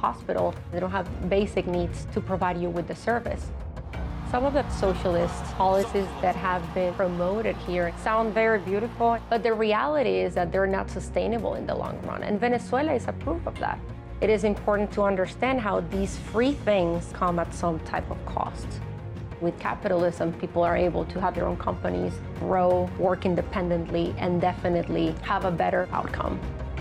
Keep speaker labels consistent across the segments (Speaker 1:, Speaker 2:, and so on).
Speaker 1: hospital. They don't have basic needs to provide you with the service. Some of the socialist policies that have been promoted here sound very beautiful, but the reality is that they're not sustainable in the long run, and Venezuela is a proof of that. It is important to understand how these free things come at some type of cost. With capitalism, people are able to have their own companies, grow, work independently, and definitely have a better outcome.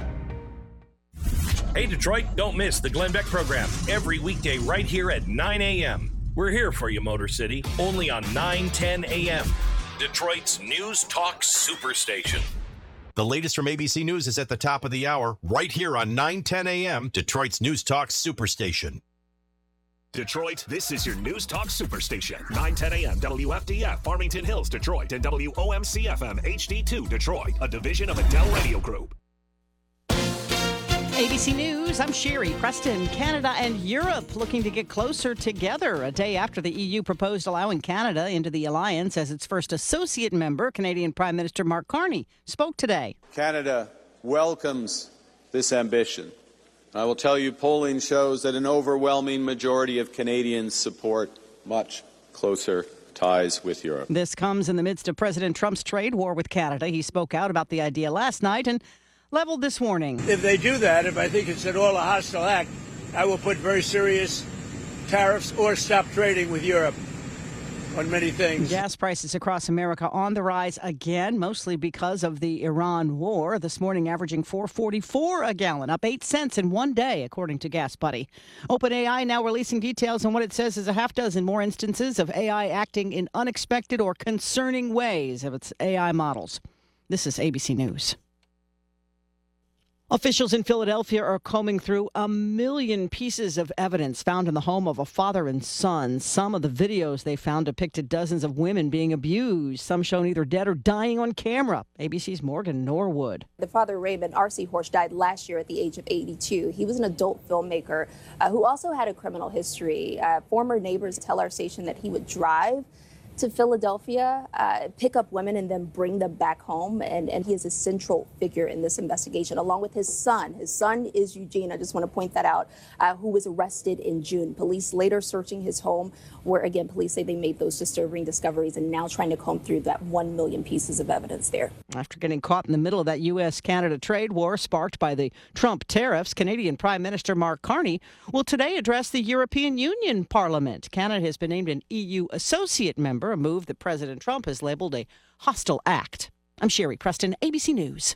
Speaker 2: Hey, Detroit, don't miss the Glenn Beck program every weekday right here at 9 a.m. We're here for you, Motor City, only on 9:10 a.m. Detroit's News Talk Superstation.
Speaker 3: The latest from ABC News is at the top of the hour, right here on 9:10 a.m., Detroit's News Talk Superstation.
Speaker 4: Detroit, this is your News Talk Superstation. 9:10 a.m. WFDF, Farmington Hills, Detroit, and WOMC-FM HD2, Detroit, a division of Adele Radio Group.
Speaker 5: ABC News, I'm Sherry Preston. Canada and Europe looking to get closer together a day after the EU proposed allowing Canada into the alliance as its first associate member. Canadian Prime Minister Mark Carney spoke today.
Speaker 6: Canada welcomes this ambition. I will tell you, polling shows that an overwhelming majority of Canadians support much closer ties with Europe.
Speaker 5: This comes in the midst of President Trump's trade war with Canada. He spoke out about the idea last night and leveled this warning.
Speaker 7: If they do that, if I think it's at all a hostile act, I will put very serious tariffs or stop trading with Europe on many things.
Speaker 5: Gas prices across America on the rise again, mostly because of the Iran war. This morning averaging $4.44 a gallon, up 8 cents in one day, according to Gas Buddy. OpenAI now releasing details on what it says is a half dozen more instances of AI acting in unexpected or concerning ways of its AI models. This is ABC News. Officials in Philadelphia are combing through 1 million pieces of evidence found in the home of a father and son. Some of the videos they found depicted dozens of women being abused, some shown either dead or dying on camera. ABC's Morgan Norwood.
Speaker 8: The father, Raymond R.C. Horsch, died last year at the age of 82. He was an adult filmmaker who also had a criminal history. Former neighbors tell our station that he would drive to Philadelphia, pick up women and then bring them back home. And he is a central figure in this investigation, along with his son. His son is Eugene, I just want to point that out, who was arrested in June. Police later searching his home, where, again, police say they made those disturbing discoveries and now trying to comb through that 1 million pieces of evidence there.
Speaker 5: After getting caught in the middle of that U.S.-Canada trade war sparked by the Trump tariffs, Canadian Prime Minister Mark Carney will today address the European Union Parliament. Canada has been named an EU associate member, a move that President Trump has labeled a hostile act. I'm Sherry Preston, ABC News.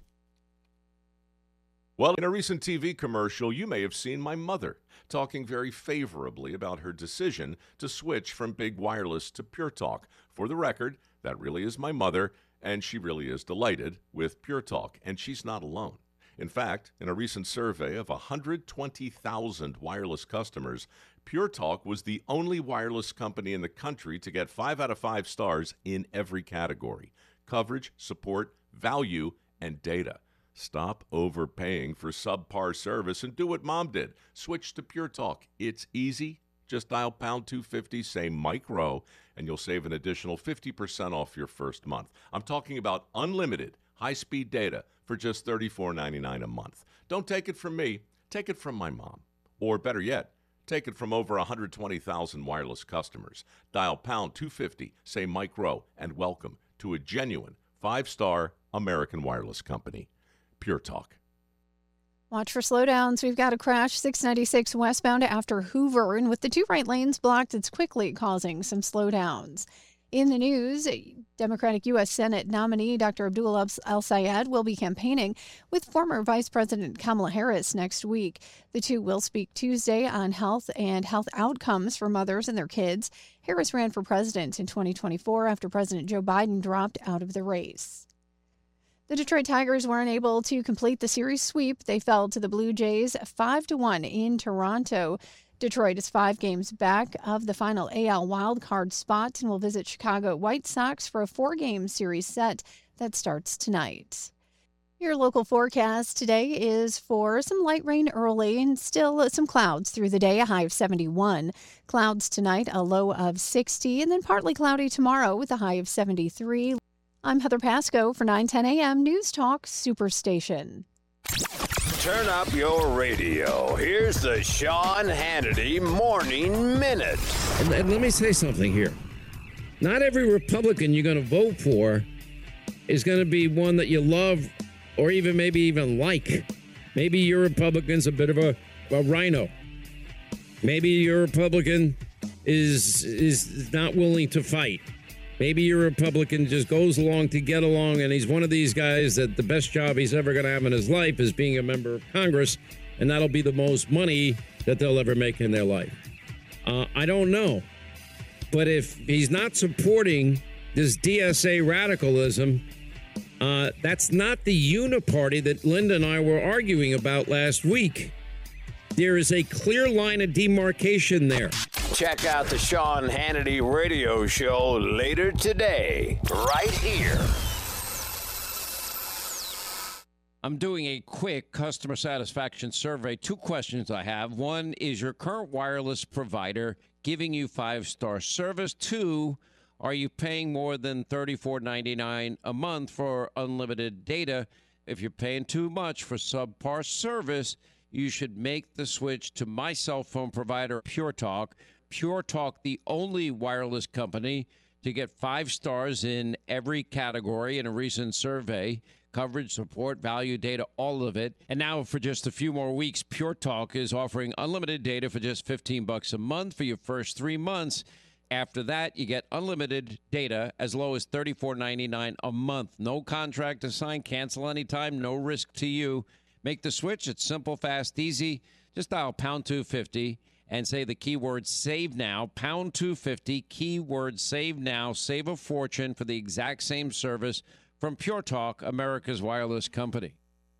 Speaker 9: Well, in a recent TV commercial, you may have seen my mother talking very favorably about her decision to switch from Big Wireless to Pure Talk. For the record, that really is my mother, and she really is delighted with Pure Talk, and she's not alone. In fact, in a recent survey of 120,000 wireless customers, Pure Talk was the only wireless company in the country to get 5 out of 5 stars in every category: coverage, support, value, and data. Stop overpaying for subpar service and do what Mom did. Switch to Pure Talk. It's easy. Just dial pound 250, say Mike Rowe, and you'll save an additional 50% off your first month. I'm talking about unlimited high-speed data for just $34.99 a month. Don't take it from me. Take it from my mom. Or better yet, take it from over 120,000 wireless customers. Dial pound 250, say Mike Rowe, and welcome to a genuine 5-star American wireless company. Pure Talk.
Speaker 10: Watch for slowdowns. We've got a crash 696 westbound after Hoover, and with the 2 right lanes blocked, it's quickly causing some slowdowns. In the news, Democratic U.S. Senate nominee Dr. Abdul El-Sayed will be campaigning with former Vice President Kamala Harris next week. The two will speak Tuesday on health and health outcomes for mothers and their kids. Harris ran for president in 2024 after President Joe Biden dropped out of the race. The Detroit Tigers were unable to complete the series sweep. They fell to the Blue Jays 5-1 in Toronto. Detroit is 5 games back of the final AL wildcard spot and will visit Chicago White Sox for a 4-game series set that starts tonight. Your local forecast today is for some light rain early and still some clouds through the day, a high of 71. Clouds tonight, a low of 60, and then partly cloudy tomorrow with a high of 73. I'm Heather Pasco for 9:10 a.m. News Talk Superstation.
Speaker 11: Turn up your radio. Here's the Sean Hannity Morning Minute.
Speaker 12: And let me say something here. Not every Republican you're going to vote for is going to be one that you love or maybe even like. Maybe your Republican's a bit of a rhino. Maybe your Republican is not willing to fight. Maybe your Republican just goes along to get along, and he's one of these guys that the best job he's ever going to have in his life is being a member of Congress, and that'll be the most money that they'll ever make in their life. I don't know. But if he's not supporting this DSA radicalism, that's not the uniparty that Linda and I were arguing about last week. There is a clear line of demarcation there.
Speaker 11: Check out the Sean Hannity radio show later today, right here.
Speaker 12: I'm doing a quick customer satisfaction survey. 2 questions I have. 1, is your current wireless provider giving you 5-star service? 2, are you paying more than $34.99 a month for unlimited data? If you're paying too much for subpar service, you should make the switch to my cell phone provider, Pure Talk. Pure Talk, the only wireless company to get 5 stars in every category in a recent survey. Coverage, support, value, data, all of it. And now for just a few more weeks, Pure Talk is offering unlimited data for just $15 a month for your first 3 months. After that, you get unlimited data as low as $34.99 a month. No contract to sign, cancel anytime, no risk to you. Make the switch. It's simple, fast, easy. Just dial pound 250 and say the keyword save now. Pound 250, keyword save now. Save a fortune for the exact same service from Pure Talk, America's wireless company.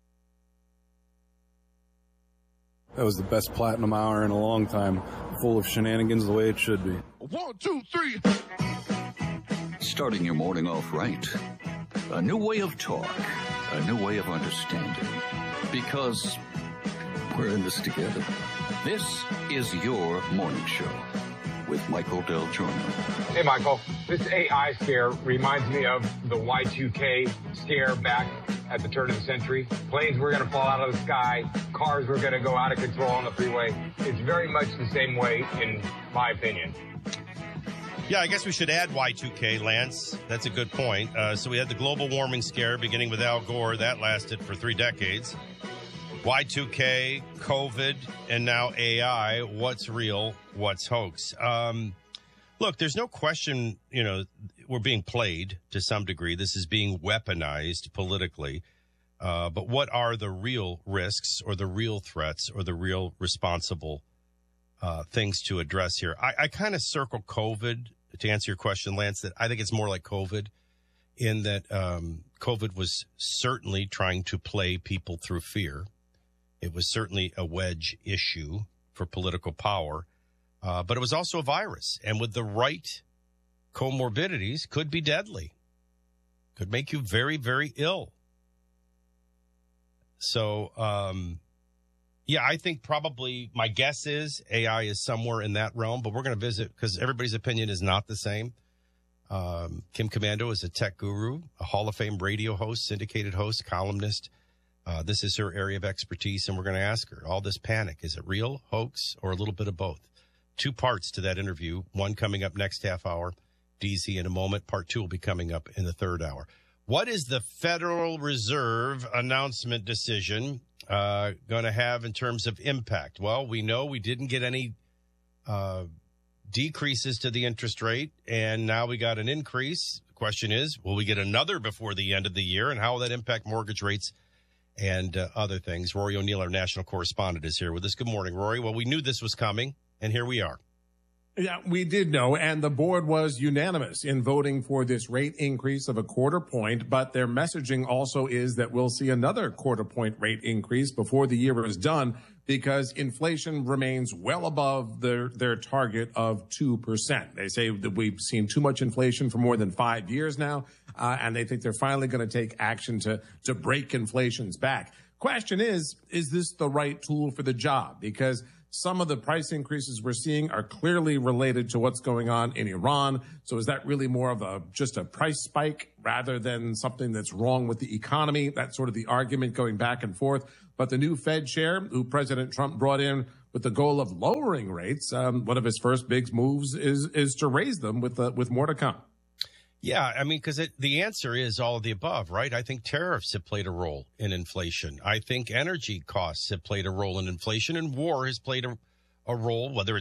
Speaker 13: That was the best platinum hour in a long time. Full of shenanigans the way it should be.
Speaker 14: 1, 2, 3. Starting your morning off right. A new way of talk. A new way of understanding. Because we're in this together. This is your morning show with Michael Del Giorno.
Speaker 15: Hey, Michael. This AI scare reminds me of the Y2K scare back at the turn of the century. Planes were going to fall out of the sky. Cars were going to go out of control on the freeway. It's very much the same way, in my opinion.
Speaker 3: Yeah, I guess we should add Y2K, Lance. That's a good point. So we had the global warming scare beginning with Al Gore. That lasted for 3 decades. Y2K, COVID, and now AI. What's real? What's hoax? Look, there's no question, we're being played to some degree. This is being weaponized politically. But what are the real risks or the real threats or the real responsible things to address here? I kind of circle COVID to answer your question, Lance, that I think it's more like COVID in that COVID was certainly trying to play people through fear. It was certainly a wedge issue for political power, but it was also a virus. And with the right comorbidities, could be deadly, could make you very, very ill. So, I think probably my guess is AI is somewhere in that realm, but we're going to visit because everybody's opinion is not the same. Kim Komando is a tech guru, a Hall of Fame radio host, syndicated host, columnist. This is her area of expertise, and we're going to ask her, all this panic, is it real, hoax, or a little bit of both? 2 parts to that interview, one coming up next half hour, DZ in a moment. Part 2 will be coming up in the 3rd hour. What is the Federal Reserve announcement decision going to have in terms of impact? Well, we know we didn't get any decreases to the interest rate, and now we got an increase. The question is, will we get another before the end of the year, and how will that impact mortgage rates and other things? Rory O'Neill, our national correspondent, is here with us. Good morning, Rory. Well, we knew this was coming, and here we are.
Speaker 16: Yeah, we did know, and the board was unanimous in voting for this rate increase of a 1/4 point, but their messaging also is that we'll see another 1/4 point rate increase before the year is done because inflation remains well above their target of 2%. They say that we've seen too much inflation for more than 5 years now, and they think they're finally going to take action to break inflation's back. Question is this the right tool for the job? Because some of the price increases we're seeing are clearly related to what's going on in Iran. So is that really more of just a price spike rather than something that's wrong with the economy? That's sort of the argument going back and forth. But the new Fed chair, who President Trump brought in with the goal of lowering rates, one of his first big moves is to raise them with more to come.
Speaker 3: Yeah, I mean, because the answer is all of the above, right? I think tariffs have played a role in inflation. I think energy costs have played a role in inflation, and war has played a role, whether it's